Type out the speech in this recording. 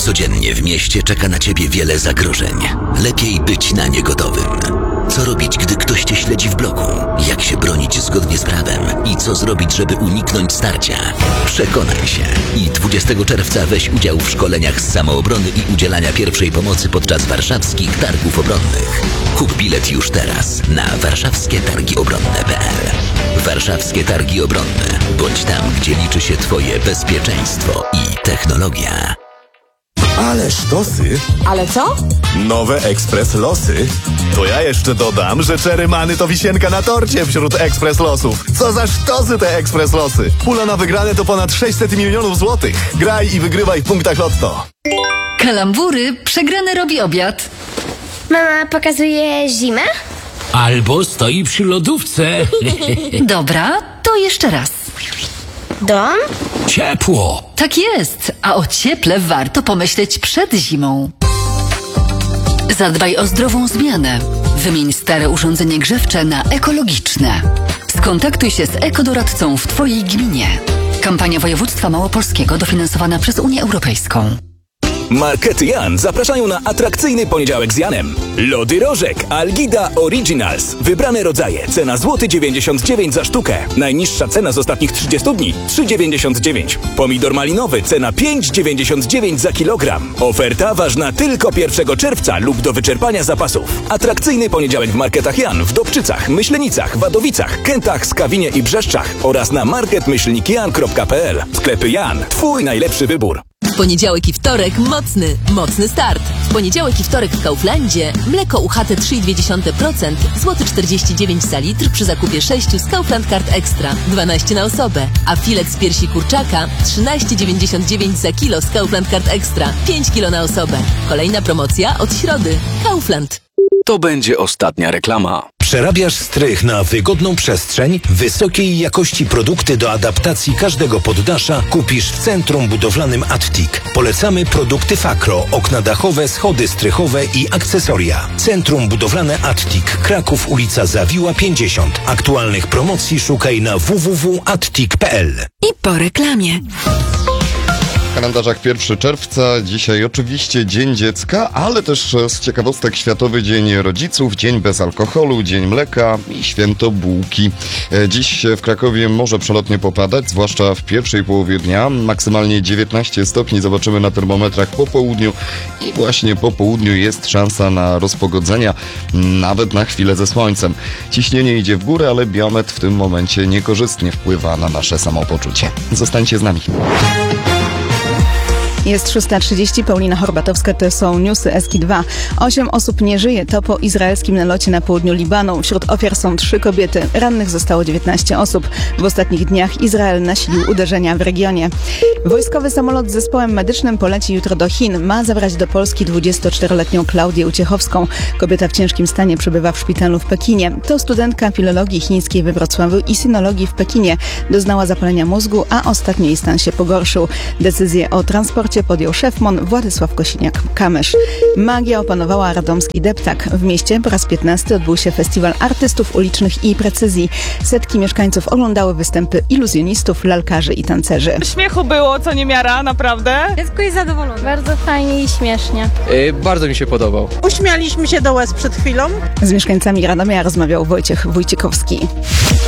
Codziennie w mieście czeka na ciebie wiele zagrożeń. Lepiej być na nie gotowym. Co robić, gdy ktoś cię śledzi w bloku? Jak się bronić zgodnie z prawem? I co zrobić, żeby uniknąć starcia? Przekonaj się. I 20 czerwca weź udział w szkoleniach z samoobrony i udzielania pierwszej pomocy podczas warszawskich targów obronnych. Kup bilet już teraz na warszawskietargiobronne.pl. Warszawskie Targi Obronne. Bądź tam, gdzie liczy się twoje bezpieczeństwo i technologia. Ale sztosy! Ale co? Nowe Ekspres Losy. To ja jeszcze dodam, że Czerymany to wisienka na torcie wśród Ekspres Losów. Co za sztosy te Ekspres Losy. Pula na wygrane to ponad 600 milionów złotych. Graj i wygrywaj w punktach Lotto. Kalambury, przegrany robi obiad. Mama pokazuje zimę? Albo stoi przy lodówce. Dobra, to jeszcze raz. Dom? Ciepło. Tak jest, a o cieple warto pomyśleć przed zimą. Zadbaj o zdrową zmianę. Wymień stare urządzenie grzewcze na ekologiczne. Skontaktuj się z ekodoradcą w twojej gminie. Kampania województwa małopolskiego dofinansowana przez Unię Europejską. Markety Jan zapraszają na atrakcyjny poniedziałek z Janem. Lody Rożek Algida Originals. Wybrane rodzaje. Cena złoty 99 za sztukę. Najniższa cena z ostatnich 30 dni 3,99. Pomidor malinowy. Cena 5,99 za kilogram. Oferta ważna tylko 1 czerwca lub do wyczerpania zapasów. Atrakcyjny poniedziałek w Marketach Jan w Dobczycach, Myślenicach, Wadowicach, Kętach, Skawinie i Brzeszczach oraz na market-jan.pl. Sklepy Jan. Twój najlepszy wybór. W poniedziałek i wtorek mocny start. W poniedziałek i wtorek w Kauflandzie mleko UHT 3,2%, złoty 49 za litr przy zakupie 6 z Kaufland Card Extra, 12 na osobę. A filet z piersi kurczaka 13,99 za kilo z Kaufland Card Extra, 5 kilo na osobę. Kolejna promocja od środy. Kaufland. To będzie ostatnia reklama. Przerabiasz strych na wygodną przestrzeń? Wysokiej jakości produkty do adaptacji każdego poddasza kupisz w Centrum Budowlanym Attic. Polecamy produkty Fakro, okna dachowe, schody strychowe i akcesoria. Centrum Budowlane Attic, Kraków, ulica Zawiła 50. Aktualnych promocji szukaj na www.attic.pl. I po reklamie. W kalendarzach 1 czerwca, dzisiaj oczywiście Dzień Dziecka, ale też z ciekawostek Światowy Dzień Rodziców, Dzień bez alkoholu, Dzień Mleka i Święto Bułki. Dziś w Krakowie może przelotnie popadać, zwłaszcza w pierwszej połowie dnia. Maksymalnie 19 stopni zobaczymy na termometrach po południu i właśnie po południu jest szansa na rozpogodzenia, nawet na chwilę ze słońcem. Ciśnienie idzie w górę, ale biometr w tym momencie niekorzystnie wpływa na nasze samopoczucie. Zostańcie z nami. Jest 6:30, Paulina Horbatowska, to są newsy Eski2. 8 osób nie żyje, to po izraelskim nalocie na południu Libanu. Wśród ofiar są 3 kobiety, rannych zostało 19 osób. W ostatnich dniach Izrael nasilił uderzenia w regionie. Wojskowy samolot z zespołem medycznym poleci jutro do Chin. Ma zabrać do Polski 24-letnią Klaudię Uciechowską. Kobieta w ciężkim stanie przebywa w szpitalu w Pekinie. To studentka filologii chińskiej we Wrocławiu i sinologii w Pekinie. Doznała zapalenia mózgu, a ostatnio jej stan się pogorszył. Decyzję o transporcie podjął szef MON Władysław Kosiniak-Kamysz. Magia opanowała radomski deptak. W mieście po raz 15 odbył się festiwal artystów ulicznych i precyzji. Setki mieszkańców oglądały występy iluzjonistów, lalkarzy i tancerzy. Śmiechu było, co niemiara, naprawdę. Dziecko jest zadowolone. Bardzo fajnie i śmiesznie. Bardzo mi się podobał. Uśmialiśmy się do łez przed chwilą. Z mieszkańcami Radomia rozmawiał Wojciech Wójcikowski.